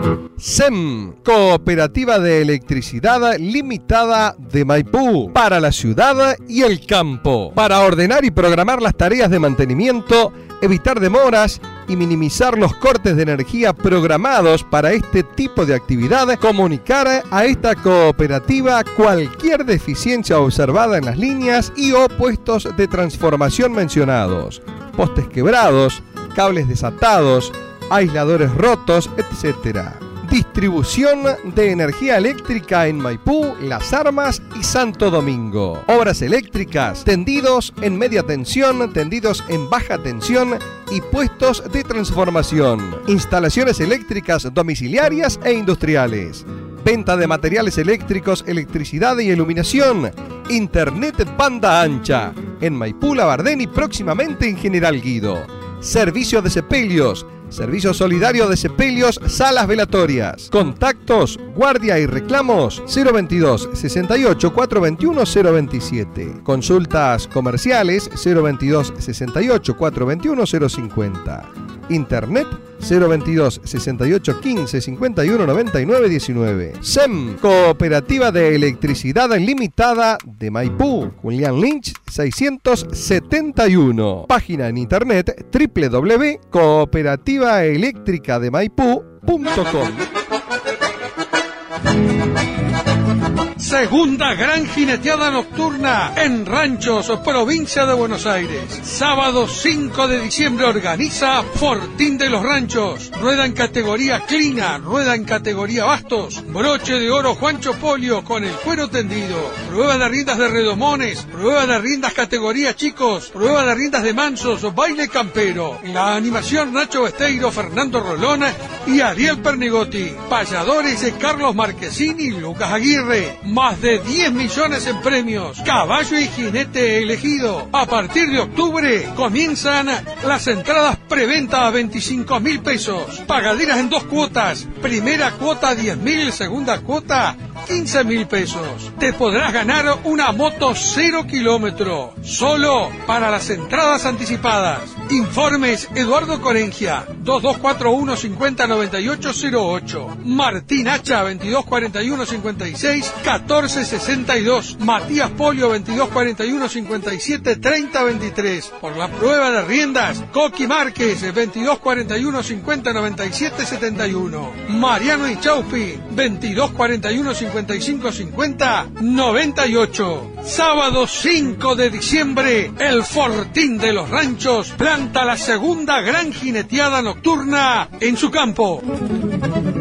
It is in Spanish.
SEM, Cooperativa de Electricidad Limitada de Maipú, para la ciudad y el campo, para ordenar y programar las tareas de mantenimiento, evitar demoras y minimizar los cortes de energía programados para este tipo de actividad. Comunicar a esta cooperativa cualquier deficiencia observada en las líneas y o puestos de transformación mencionados, postes quebrados, cables desatados, aisladores rotos, etc. Distribución de energía eléctrica en Maipú, Las Armas y Santo Domingo. Obras eléctricas, tendidos en media tensión, tendidos en baja tensión y puestos de transformación. Instalaciones eléctricas domiciliarias e industriales. Venta de materiales eléctricos, electricidad y iluminación. Internet banda ancha. En Maipú, Labardén y próximamente en General Guido. Servicio de sepelios. Servicio solidario de sepelios, salas velatorias. Contactos, guardia y reclamos 022 68 421 027. Consultas comerciales 022 68 421 050. Internet 022 68 15 51 99 19. SEM, Cooperativa de Electricidad Limitada de Maipú, Julián Lynch 671. Página en internet www.cooperativaelectricademaipú.com. Segunda gran jineteada nocturna en Ranchos, provincia de Buenos Aires. Sábado 5 de diciembre organiza Fortín de los Ranchos. Rueda en categoría Clina, rueda en categoría Bastos. Broche de oro Juancho Polio con el cuero tendido. Prueba de riendas de redomones, prueba de riendas categoría chicos, prueba de riendas de mansos, baile campero. La animación Nacho Besteiro, Fernando Rolón y Ariel Pernigotti. Payadores Carlos Marquesini y Lucas Aguirre. Más de 10 millones en premios. Caballo y jinete elegido. A partir de octubre comienzan las entradas preventa a 25.000 pesos. Pagaderas en 2 cuotas. Primera cuota 10.000, segunda cuota 15.000 pesos. Te podrás ganar una moto 0 kilómetro. Solo para las entradas anticipadas. Informes Eduardo Corengia 2241 509808. Martín Hacha 2241 56 1462. Matías Polio 2241 57 3023. Por la prueba de riendas Coqui Márquez 2241 50 97 71. Mariano Inchaupi 2241 55 50 98. Sábado 5 de diciembre, el Fortín de los Ranchos planta la segunda gran jineteada nocturna en su campo.